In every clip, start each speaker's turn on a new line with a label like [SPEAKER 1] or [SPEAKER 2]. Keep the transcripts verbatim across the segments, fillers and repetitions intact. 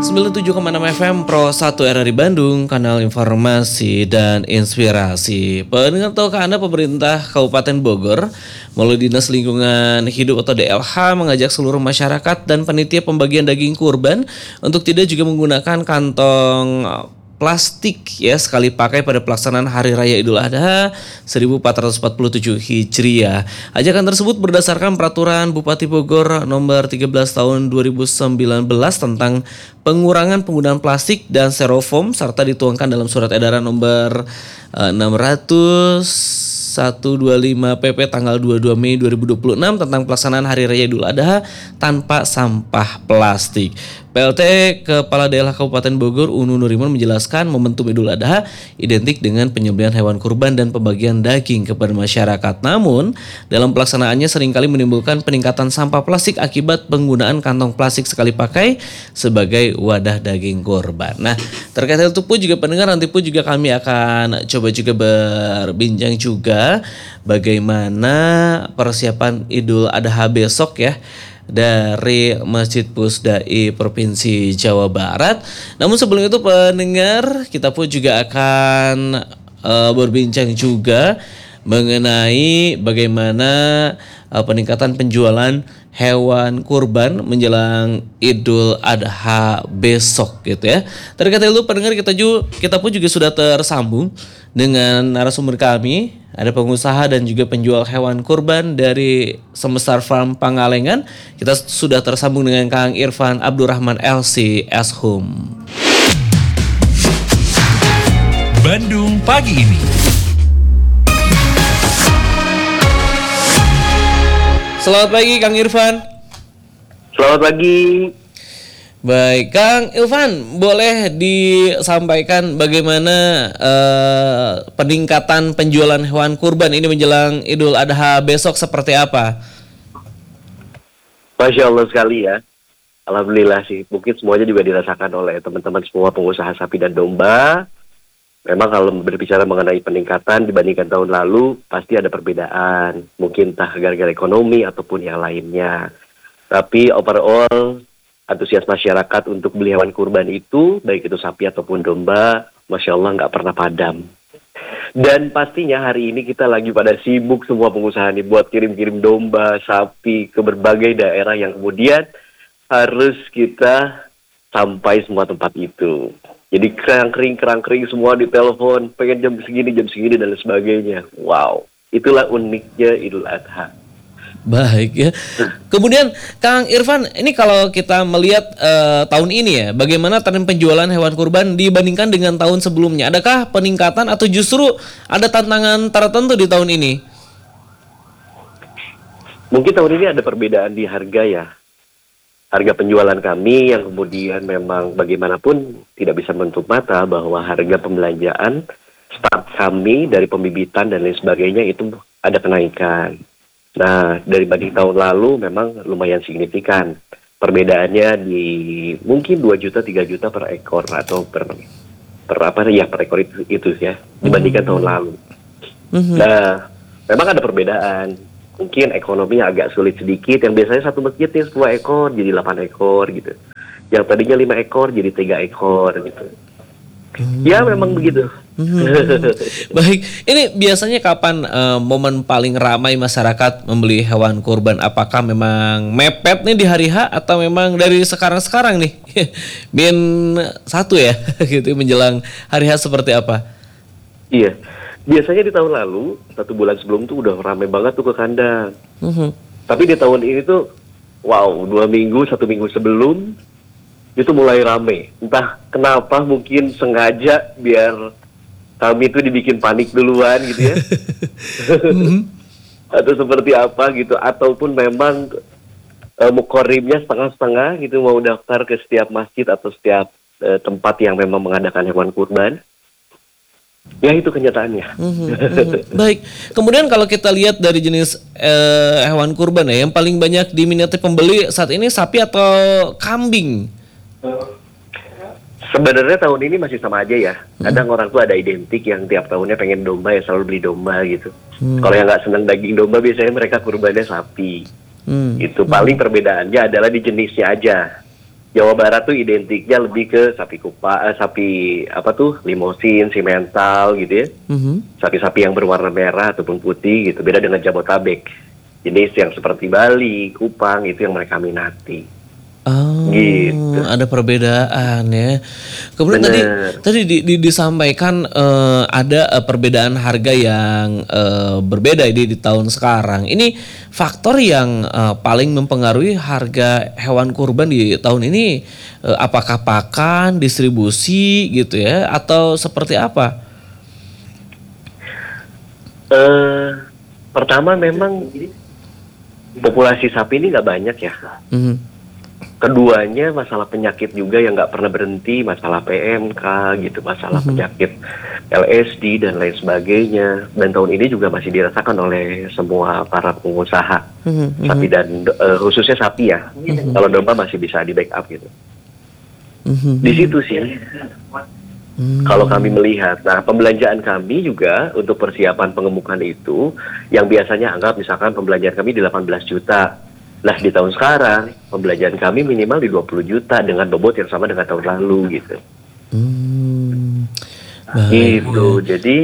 [SPEAKER 1] sembilan puluh tujuh koma enam F M Pro satu R R I Bandung, kanal informasi dan inspirasi. Pendengar, tahukah Anda pemerintah Kabupaten Bogor melalui Dinas Lingkungan Hidup atau D L H mengajak seluruh masyarakat dan panitia pembagian daging kurban untuk tidak juga menggunakan kantong plastik ya sekali pakai pada pelaksanaan Hari Raya Idul Adha seribu empat ratus empat puluh tujuh Hijriah. Ajakan tersebut berdasarkan peraturan Bupati Bogor nomor tiga belas tahun dua ribu sembilan belas tentang pengurangan penggunaan plastik dan styrofoam serta dituangkan dalam surat edaran nomor uh, enam ratus seratus dua puluh lima P P tanggal dua puluh dua Mei dua ribu dua puluh enam tentang pelaksanaan Hari Raya Idul Adha tanpa sampah plastik. P L T Kepala Daerah Kabupaten Bogor Unu Nuriman menjelaskan momentum Idul Adha identik dengan penyembelihan hewan kurban dan pembagian daging kepada masyarakat. Namun, dalam pelaksanaannya seringkali menimbulkan peningkatan sampah plastik akibat penggunaan kantong plastik sekali pakai sebagai wadah daging kurban. Nah, terkait hal itu pun juga pendengar, nanti pun juga kami akan coba juga berbincang juga bagaimana persiapan Idul Adha besok ya dari Masjid Pusdai Provinsi Jawa Barat. Namun sebelum itu pendengar, kita pun juga akan uh, berbincang juga mengenai bagaimana uh, peningkatan penjualan hewan kurban menjelang Idul Adha besok gitu ya. Terkait itu pendengar, kita juga kita pun juga sudah tersambung dengan narasumber kami. Ada pengusaha dan juga penjual hewan kurban dari Semestar Farm Pangalengan. Kita sudah tersambung dengan Kang Irfan Abdurrahman L C Eshum.
[SPEAKER 2] Bandung pagi ini.
[SPEAKER 1] Selamat pagi Kang Irfan.
[SPEAKER 3] Selamat pagi.
[SPEAKER 1] Baik, Kang Irfan, boleh disampaikan bagaimana uh, peningkatan penjualan hewan kurban ini menjelang Idul Adha besok seperti apa?
[SPEAKER 3] Masya Allah sekali ya. Alhamdulillah sih, mungkin semuanya juga dirasakan oleh teman-teman semua pengusaha sapi dan domba. Memang kalau berbicara mengenai peningkatan dibandingkan tahun lalu, pasti ada perbedaan. Mungkin entah gara-gara ekonomi ataupun yang lainnya. Tapi overall, antusias masyarakat untuk beli hewan kurban itu, baik itu sapi ataupun domba, Masya Allah nggak pernah padam. Dan pastinya hari ini kita lagi pada sibuk semua pengusaha nih buat kirim-kirim domba, sapi ke berbagai daerah yang kemudian harus kita sampai semua tempat itu. Jadi kerang-kering-kerang-kering semua di telepon, pengen jam segini, jam segini, dan sebagainya. Wow, itulah uniknya Idul Adha.
[SPEAKER 1] Baik ya. Kemudian Kang Irfan, ini kalau kita melihat uh, tahun ini ya, bagaimana tren penjualan hewan kurban dibandingkan dengan tahun sebelumnya? Adakah peningkatan atau justru ada tantangan tertentu di tahun ini?
[SPEAKER 3] Mungkin tahun ini ada perbedaan di harga ya. Harga penjualan kami yang kemudian memang bagaimanapun tidak bisa menutup mata bahwa harga pembelanjaan start kami dari pembibitan dan lain sebagainya itu ada kenaikan. Nah, dari banding tahun lalu memang lumayan signifikan. Perbedaannya di mungkin dua juta, tiga juta per ekor atau per per apa ya per ekor itu, itu ya dibandingkan mm-hmm. tahun lalu. Mm-hmm. Nah, memang ada perbedaan. Mungkin ekonominya agak sulit sedikit. Yang biasanya satu masjid nih sepuluh ekor jadi delapan ekor gitu. Yang tadinya lima ekor jadi tiga ekor gitu. Hmm. Ya memang begitu.
[SPEAKER 1] Hmm. Baik, ini biasanya kapan uh, momen paling ramai masyarakat membeli hewan kurban? Apakah memang mepet nih di hari H atau memang dari sekarang-sekarang nih? Min satu ya, gitu menjelang hari H seperti apa?
[SPEAKER 3] Iya, biasanya di tahun lalu satu bulan sebelum tuh udah ramai banget tuh ke kandang. Hmm. Tapi di tahun ini tuh, wow, dua minggu, satu minggu sebelum itu mulai rame. Entah kenapa, mungkin sengaja biar kami itu dibikin panik duluan gitu ya. Mm-hmm. Atau seperti apa gitu. Ataupun memang e, mukorimnya setengah-setengah gitu mau daftar ke setiap masjid atau setiap e, tempat yang memang mengadakan hewan kurban. Ya itu kenyataannya. Mm-hmm, mm-hmm.
[SPEAKER 1] Baik. Kemudian kalau kita lihat dari jenis e, hewan kurban ya, yang paling banyak diminati pembeli saat ini sapi atau kambing?
[SPEAKER 3] Sebenarnya tahun ini masih sama aja ya. Kadang hmm. orang tuh ada identik yang tiap tahunnya pengen domba ya selalu beli domba gitu. Hmm. Kalau yang nggak senang daging domba biasanya mereka kurbannya sapi. Hmm. Itu paling perbedaannya adalah di jenisnya aja. Jawa Barat tuh identiknya lebih ke sapi kupa, eh, sapi apa tuh limosin, simental gitu ya.
[SPEAKER 1] Mhm.
[SPEAKER 3] Sapi-sapi yang berwarna merah ataupun putih gitu. Beda dengan Jabotabek. Jenis yang seperti Bali, Kupang itu yang mereka minati.
[SPEAKER 1] Oh,
[SPEAKER 3] Gitu.
[SPEAKER 1] ada perbedaan ya. Kemudian tadi
[SPEAKER 3] Bener.
[SPEAKER 1] tadi di, di- disampaikan eh, ada eh, perbedaan harga yang eh, berbeda di di tahun sekarang. Ini faktor yang eh, paling mempengaruhi harga hewan kurban di tahun ini eh, apakah pakan, distribusi gitu ya atau seperti apa?
[SPEAKER 3] Eh, pertama memang populasi sapi ini nggak banyak ya.
[SPEAKER 1] Mhm.
[SPEAKER 3] Keduanya masalah penyakit juga yang nggak pernah berhenti, masalah P M K gitu, masalah penyakit L S D dan lain sebagainya. Dan tahun ini juga masih dirasakan oleh semua para pengusaha
[SPEAKER 1] Mhm,
[SPEAKER 3] sapi dan eh, khususnya sapi ya. Kalau domba masih bisa di backup gitu.
[SPEAKER 1] mhm.
[SPEAKER 3] Di situ sih. Kalau kami melihat, nah pembelanjaan kami juga untuk persiapan pengemukan itu, yang biasanya anggap misalkan pembelanjaan kami di delapan belas juta. Nah di tahun sekarang, pembelanjaan kami minimal di dua puluh juta dengan bobot yang sama dengan tahun lalu gitu.
[SPEAKER 1] Hmm, baik.
[SPEAKER 3] Gitu, jadi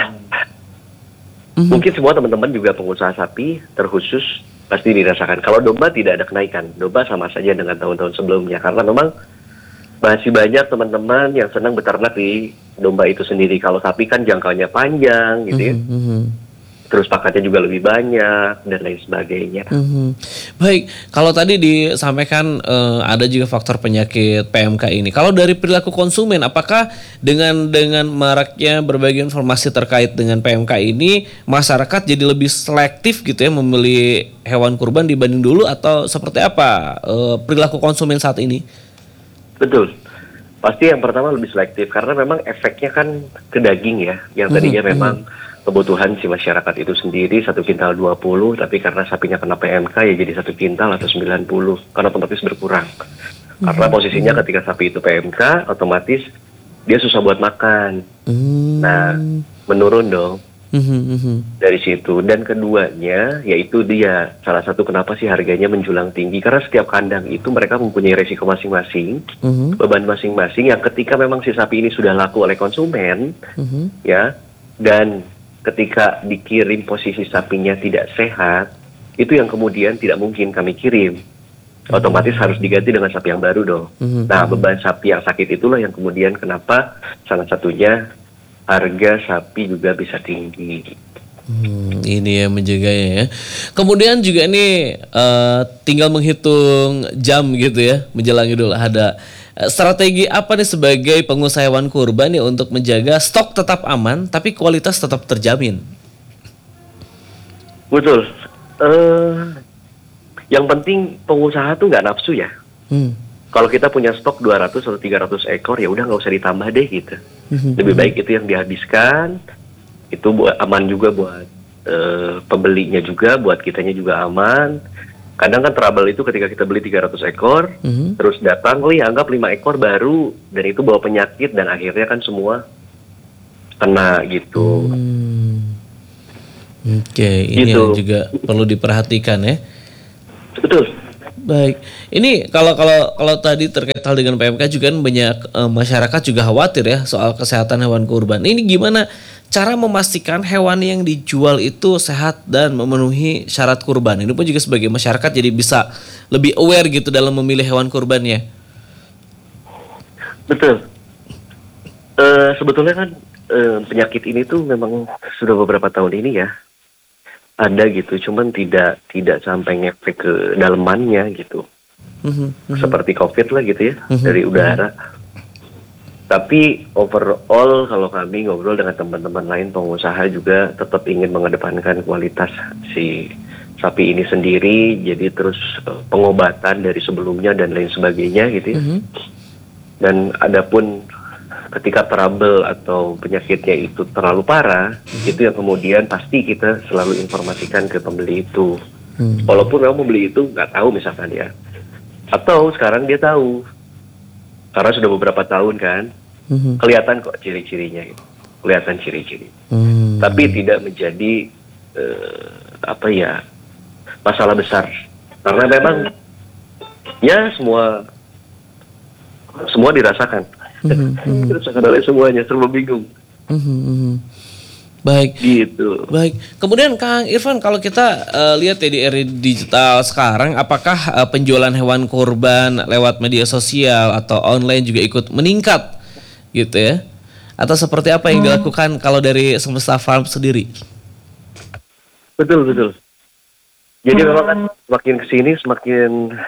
[SPEAKER 3] mungkin semua teman-teman juga pengusaha sapi terkhusus pasti dirasakan. Kalau domba tidak ada kenaikan, domba sama saja dengan tahun-tahun sebelumnya. Karena memang masih banyak teman-teman yang senang beternak di domba itu sendiri. Kalau sapi kan jangkauannya panjang gitu ya.
[SPEAKER 1] Mhm, mhm.
[SPEAKER 3] Terus pakatnya juga lebih banyak dan lain sebagainya.
[SPEAKER 1] Mhm. Baik, kalau tadi disampaikan eh, ada juga faktor penyakit P M K ini. Kalau dari perilaku konsumen, apakah dengan dengan maraknya berbagai informasi terkait dengan P M K ini, masyarakat jadi lebih selektif gitu ya memilih hewan kurban dibanding dulu atau seperti apa eh, perilaku konsumen saat ini?
[SPEAKER 3] Betul. Pasti yang pertama lebih selektif karena memang efeknya kan ke daging ya. Yang tadinya memang kebutuhan si masyarakat itu sendiri satu kintal dua puluh, tapi karena sapinya kena P M K ya jadi satu kintal atau sembilan puluh karena otomatis berkurang. Karena posisinya ketika sapi itu P M K otomatis dia susah buat makan.
[SPEAKER 1] Hmm.
[SPEAKER 3] Nah, menurun dong
[SPEAKER 1] Mhm, mhm.
[SPEAKER 3] dari situ. Dan keduanya yaitu dia salah satu kenapa sih harganya menjulang tinggi karena setiap kandang itu mereka mempunyai resiko masing-masing,
[SPEAKER 1] Mhm,
[SPEAKER 3] beban masing-masing yang ketika memang si sapi ini sudah laku oleh konsumen
[SPEAKER 1] mhm.
[SPEAKER 3] ya, dan ketika dikirim posisi sapinya tidak sehat, itu yang kemudian tidak mungkin kami kirim. Otomatis harus diganti dengan sapi yang baru dong.
[SPEAKER 1] Mhm.
[SPEAKER 3] Nah, beban sapi yang sakit itulah yang kemudian kenapa salah satunya harga sapi juga bisa tinggi.
[SPEAKER 1] Hmm, ini ya menjaganya ya. Kemudian juga ini eh, tinggal menghitung jam gitu ya, menjelang Idul Adha. Eh, Strategi apa nih sebagai pengusaha hewan kurban ya untuk menjaga stok tetap aman tapi kualitas tetap terjamin?
[SPEAKER 3] Betul. Eh, yang penting pengusaha tuh nggak nafsu ya.
[SPEAKER 1] Hmm.
[SPEAKER 3] Kalau kita punya stok dua ratus atau tiga ratus ekor ya udah nggak usah ditambah deh gitu. Lebih baik itu yang dihabiskan. Itu buat aman juga buat eh, pembelinya juga, buat kitanya juga aman. Kadang kan trouble itu ketika kita beli tiga ratus ekor,
[SPEAKER 1] Mhm.
[SPEAKER 3] terus datang, oh ya anggap lima ekor baru, dan itu bawa penyakit, dan akhirnya kan semua kena gitu.
[SPEAKER 1] Hmm. Oke, ini
[SPEAKER 3] Gitu.
[SPEAKER 1] yang juga perlu diperhatikan ya.
[SPEAKER 3] Betul.
[SPEAKER 1] Baik, ini kalau kalau kalau tadi terkait hal dengan P M K juga kan banyak eh, masyarakat juga khawatir ya soal kesehatan hewan kurban. Ini gimana cara memastikan hewan yang dijual itu sehat dan memenuhi syarat kurban? Ini pun juga sebagai masyarakat jadi bisa lebih aware gitu dalam memilih hewan kurbannya.
[SPEAKER 3] Betul. Eh, sebetulnya kan eh, penyakit ini tuh memang sudah beberapa tahun ini ya ada gitu, cuman tidak tidak sampai ngefek ke dalemannya gitu,
[SPEAKER 1] Mhm, mhm.
[SPEAKER 3] seperti COVID lah gitu ya dari udara. Tapi overall kalau kami ngobrol dengan teman-teman lain pengusaha juga tetap ingin mengedepankan kualitas si sapi ini sendiri, jadi terus eh, pengobatan dari sebelumnya dan lain sebagainya gitu ya.
[SPEAKER 1] Mhm.
[SPEAKER 3] Dan adapun ketika trouble atau penyakitnya itu terlalu parah, itu yang kemudian pasti kita selalu informasikan ke pembeli itu.
[SPEAKER 1] Hmm.
[SPEAKER 3] Walaupun memang pembeli itu nggak tahu misalkan ya. Atau sekarang dia tahu. Karena sudah beberapa tahun kan,
[SPEAKER 1] Mhm.
[SPEAKER 3] kelihatan kok ciri-cirinya gitu. Kelihatan ciri-ciri.
[SPEAKER 1] Hmm.
[SPEAKER 3] Tapi tidak menjadi eh, apa ya, masalah besar. Karena memang ya semua semua dirasakan.
[SPEAKER 1] Mhm.
[SPEAKER 3] Dirasakan oleh semuanya, serba bingung.
[SPEAKER 1] Mhm, mhm. Baik.
[SPEAKER 3] Gitu.
[SPEAKER 1] Baik. Kemudian Kang Irfan, kalau kita eh, lihat ya di era digital sekarang, apakah eh, penjualan hewan kurban lewat media sosial atau online juga ikut meningkat gitu ya? Atau seperti apa yang dilakukan kalau dari Semesta Farm sendiri?
[SPEAKER 3] Betul, betul. Jadi memang kan semakin kesini semakin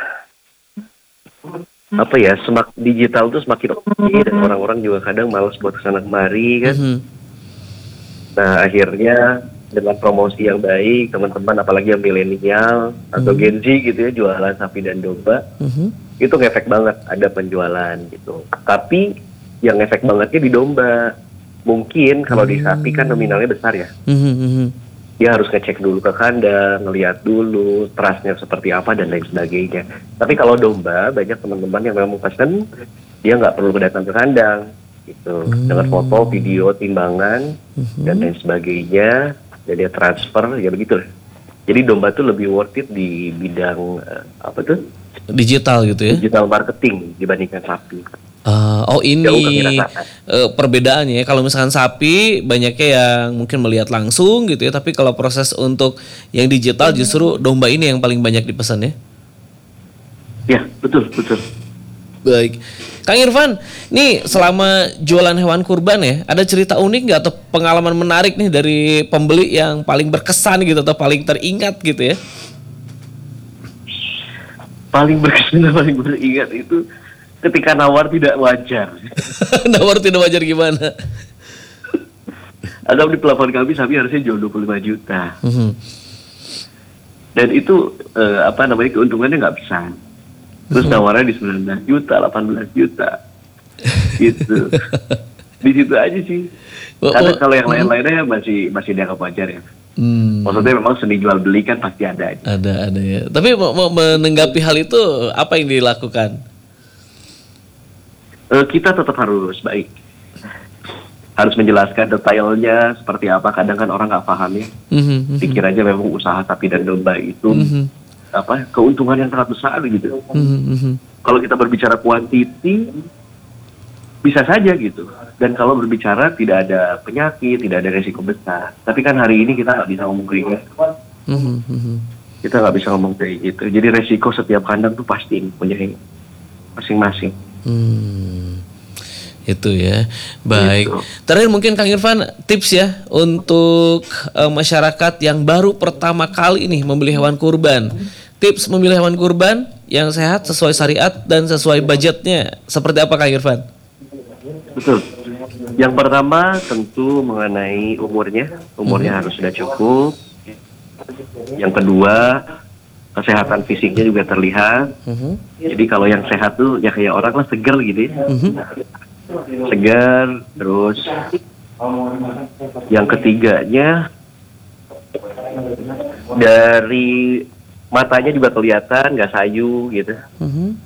[SPEAKER 3] apa ya, semak digital tuh semakin oke dan orang-orang juga kadang malas buat kesana kemari kan.
[SPEAKER 1] Mhm.
[SPEAKER 3] Nah akhirnya dengan promosi yang baik, teman-teman apalagi yang milenial atau Gen Z gitu ya, jualan sapi dan domba,
[SPEAKER 1] Mhm.
[SPEAKER 3] itu ngefek banget ada penjualan gitu. Tapi yang ngefek bangetnya di domba. Mungkin kalau di sapi kan nominalnya besar ya.
[SPEAKER 1] Mhm, mhm.
[SPEAKER 3] Dia harus ngecek dulu ke kandang, ngelihat dulu trasnya seperti apa dan lain sebagainya. Tapi kalau domba, banyak teman-teman yang memang pesen, dia nggak perlu datang ke kandang, gitu. Dengan foto, video, timbangan, dan lain sebagainya, dan dia transfer, ya begitu lah. Jadi domba tuh lebih worth it di bidang, eh, apa tuh,
[SPEAKER 1] Digital gitu ya?
[SPEAKER 3] digital marketing dibandingkan sapi.
[SPEAKER 1] Ah, oh
[SPEAKER 3] Jauh kami
[SPEAKER 1] ini
[SPEAKER 3] rasakan.
[SPEAKER 1] eh, perbedaannya ya. Kalau misalkan sapi banyaknya yang mungkin melihat langsung gitu ya, tapi kalau proses untuk yang digital justru domba ini yang paling banyak dipesan ya.
[SPEAKER 3] Ya, betul, betul.
[SPEAKER 1] Baik, Kang Irfan, nih selama jualan hewan kurban ya, ada cerita unik nggak atau pengalaman menarik nih dari pembeli yang paling berkesan gitu atau paling teringat gitu ya?
[SPEAKER 3] Paling berkesan dan paling beringat itu ketika nawar tidak wajar.
[SPEAKER 1] Nawar tidak wajar gimana?
[SPEAKER 3] Ada di pelafon kami sapi harusnya jual dua puluh lima juta.
[SPEAKER 1] Mhm.
[SPEAKER 3] Dan itu eh, apa namanya, keuntungannya nggak besar. Terus tawarannya di sembilan belas juta, delapan belas juta. Gitu. Di situ aja sih.
[SPEAKER 1] Oh,
[SPEAKER 3] Karena
[SPEAKER 1] oh,
[SPEAKER 3] kalau yang lain-lainnya masih masih dianggap wajar ya.
[SPEAKER 1] Hmm,
[SPEAKER 3] Maksudnya memang seni jual beli kan pasti ada aja.
[SPEAKER 1] ada ada ya. Tapi mau mau menanggapi hal itu apa yang dilakukan?
[SPEAKER 3] Eh, kita tetap harus baik. Harus menjelaskan detailnya seperti apa. Kadang kan orang nggak paham ya.
[SPEAKER 1] Mhm, mhm,
[SPEAKER 3] Pikir aja memang usaha sapi dan domba itu
[SPEAKER 1] mhm,
[SPEAKER 3] apa keuntungan yang sangat besar gitu.
[SPEAKER 1] mhm, mhm.
[SPEAKER 3] Kalau kita berbicara kuantiti bisa saja gitu. Dan kalau berbicara tidak ada penyakit, tidak ada resiko besar. Tapi kan hari ini kita nggak bisa ngomong kayak gitu.
[SPEAKER 1] Mhm, mhm.
[SPEAKER 3] Kita nggak bisa ngomong kayak gitu. Jadi resiko setiap kandang tuh pasti punya masing-masing.
[SPEAKER 1] Hmm, itu ya. Baik.
[SPEAKER 3] Gitu.
[SPEAKER 1] Terakhir mungkin Kang Irfan tips ya untuk eh, masyarakat yang baru pertama kali nih membeli hewan kurban. Tips memilih hewan kurban yang sehat sesuai syariat dan sesuai budgetnya. Seperti apa Kang Irfan?
[SPEAKER 3] Betul. Yang pertama tentu mengenai umurnya. Umurnya harus sudah cukup. Yang kedua, kesehatan fisiknya juga terlihat.
[SPEAKER 1] Mhm,
[SPEAKER 3] Jadi kalau yang sehat tuh ya kayak orang lah, segar gitu ya.
[SPEAKER 1] mhm,
[SPEAKER 3] Segar, terus yang ketiganya dari matanya juga kelihatan nggak sayu gitu.
[SPEAKER 1] mhm.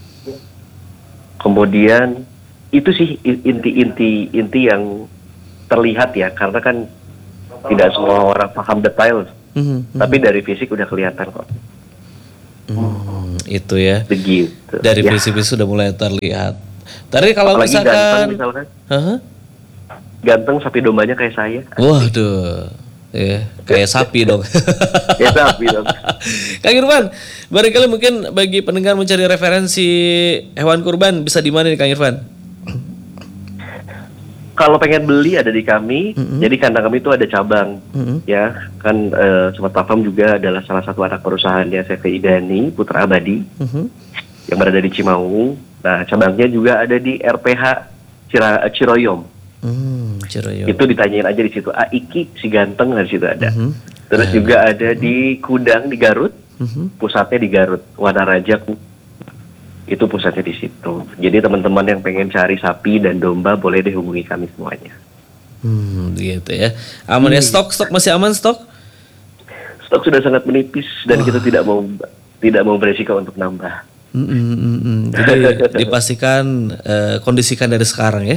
[SPEAKER 3] Kemudian itu sih i- inti-inti inti yang terlihat ya, karena kan tidak semua orang paham detail,
[SPEAKER 1] Mhm, mhm.
[SPEAKER 3] tapi dari fisik udah kelihatan kok.
[SPEAKER 1] Hmm, itu ya.
[SPEAKER 3] Begitu.
[SPEAKER 1] Dari
[SPEAKER 3] Ya,
[SPEAKER 1] fisik-fisik sudah mulai terlihat. Tadi kalau
[SPEAKER 3] apalagi ganteng
[SPEAKER 1] misalkan,
[SPEAKER 3] misalkan,
[SPEAKER 1] Hah?
[SPEAKER 3] ganteng sapi dombanya kayak saya.
[SPEAKER 1] Waduh, ya kayak sapi dong.
[SPEAKER 3] Ya sapi dong.
[SPEAKER 1] Kang Irfan, barangkali mungkin bagi pendengar mencari referensi hewan kurban bisa di mana nih Kang Irfan?
[SPEAKER 3] Kalau pengen beli ada di kami, jadi kandang kami itu ada cabang,
[SPEAKER 1] Mhm.
[SPEAKER 3] ya kan. eh, Sobat Pafam juga adalah salah satu anak perusahaannya C V I Dani Putra Abadi
[SPEAKER 1] Mhm.
[SPEAKER 3] yang berada di Cimaung. Nah cabangnya juga ada di R P H Cira- Ciroyom.
[SPEAKER 1] Hmm, Ciroyom.
[SPEAKER 3] Itu ditanyain aja di situ. Ah Iki si ganteng di situ ada.
[SPEAKER 1] Mhm.
[SPEAKER 3] Terus juga ada di Kudang di Garut,
[SPEAKER 1] Mhm.
[SPEAKER 3] pusatnya di Garut. Wanaraja itu pusatnya di situ. Jadi teman-teman yang pengen cari sapi dan domba boleh deh hubungi kami semuanya.
[SPEAKER 1] Hmm, gitu ya. Aman ya, stok stok masih aman stok?
[SPEAKER 3] Stok sudah sangat menipis dan kita tidak mau tidak mau beresiko untuk nambah.
[SPEAKER 1] Mm, mm, mm, mm. Jadi dipastikan eh, kondisikan dari sekarang ya.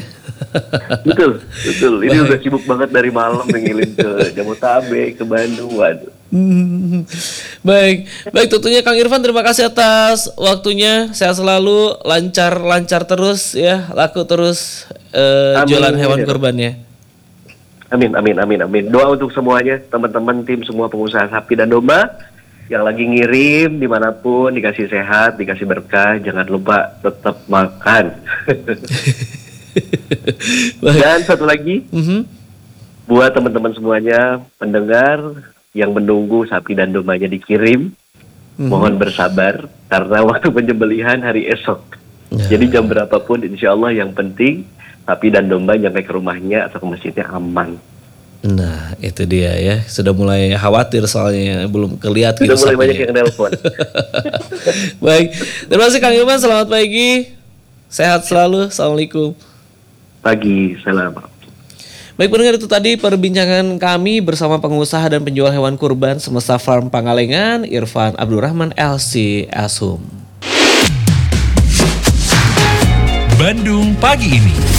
[SPEAKER 3] Betul, betul. Ini udah sibuk banget dari malam ngirim ke Jabodetabek, ke Bandung. Waduh.
[SPEAKER 1] Hmm, baik, baik tentunya Kang Irfan, terima kasih atas waktunya. Sehat selalu, lancar lancar terus ya, laku terus eh,
[SPEAKER 3] Amin.
[SPEAKER 1] jualan hewan kurbannya.
[SPEAKER 3] Amin, amin, amin, amin. Doa untuk semuanya, teman-teman tim semua pengusaha sapi dan domba yang lagi ngirim dimanapun, dikasih sehat, dikasih berkah. Jangan lupa tetap makan.
[SPEAKER 1] Baik.
[SPEAKER 3] Dan satu lagi,
[SPEAKER 1] Mhm.
[SPEAKER 3] buat teman-teman semuanya pendengar yang menunggu sapi dan dombanya dikirim, mohon bersabar karena waktu penyembelihan hari esok.
[SPEAKER 1] Ya.
[SPEAKER 3] Jadi jam berapapun insya Allah yang penting sapi dan domba nyampe ke rumahnya atau ke masjidnya aman.
[SPEAKER 1] Nah, itu dia ya. Sudah mulai khawatir soalnya belum kelihatan
[SPEAKER 3] Sudah
[SPEAKER 1] gitu
[SPEAKER 3] mulai banyak
[SPEAKER 1] sapinya.
[SPEAKER 3] yang nelpon.
[SPEAKER 1] Baik, terima kasih Kang Irfan. Selamat pagi, sehat selalu. Assalamualaikum.
[SPEAKER 3] Pagi, salam.
[SPEAKER 1] Baik pendengar, itu tadi perbincangan kami bersama pengusaha dan penjual hewan kurban Semesta Farm Pangalengan, Irfan Abdurrahman L C Ashum.
[SPEAKER 2] Bandung pagi ini.